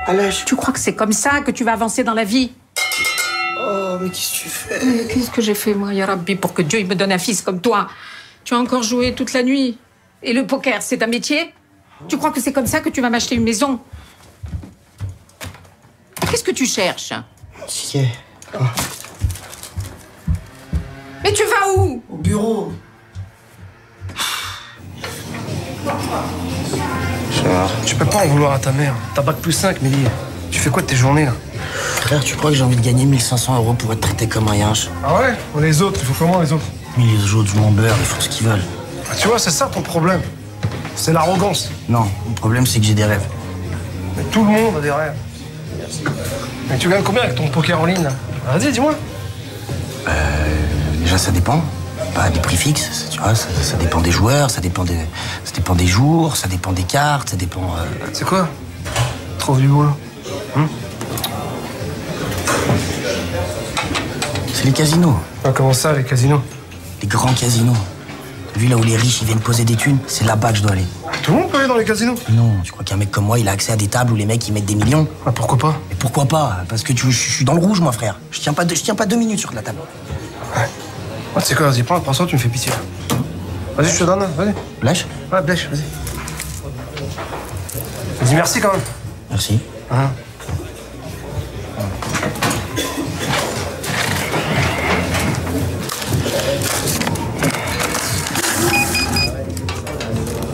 Allège. Tu crois que c'est comme ça que tu vas avancer dans la vie? Oh, mais qu'est-ce que tu fais? Mais qu'est-ce que j'ai fait, moi, ya Rabbi, pour que Dieu il me donne un fils comme toi? Tu as encore joué toute la nuit. Et le poker, c'est un métier? Tu crois que c'est comme ça que tu vas m'acheter une maison? Qu'est-ce que tu cherches? Tiens. Oh. Mais tu vas où? Au bureau. Tu peux pas en vouloir à ta mère. T'as bac plus 5, Mélie. Tu fais quoi de tes journées, là? Frère, tu crois que j'ai envie de gagner 1500 € pour être traité comme un yinche? Ah ouais? Les autres, il faut comment, les autres? Mais les autres, je m'en beurre, ils font ce qu'ils veulent. Ah, tu vois, c'est ça ton problème. C'est l'arrogance. Non, le problème, c'est que j'ai des rêves. Mais tout le monde a des rêves. Mais tu gagnes combien avec ton poker en ligne, là? Vas-y, dis-moi. Déjà, ça dépend. Pas des prix fixes, tu vois, ça dépend des joueurs, ça dépend des jours, ça dépend des cartes, ça dépend... C'est quoi? Trouve du boulot. C'est les casinos. Ah, comment ça, les casinos? Les grands casinos. Vu là où les riches, ils viennent poser des thunes, c'est là-bas que je dois aller. Tout le monde peut aller dans les casinos? Non, tu crois qu'un mec comme moi, il a accès à des tables où les mecs, ils mettent des millions? Ah, pourquoi pas? Mais pourquoi pas? Parce que je suis dans le rouge, moi, frère. Je tiens pas 2 minutes sur la table. Ouais. Ah, tu sais quoi, vas-y, prends ça, tu me fais pitié. Vas-y, je te donne, vas-y. Lâche? Ouais, blèche, vas-y. Vas-y, merci quand même. Merci. Hein?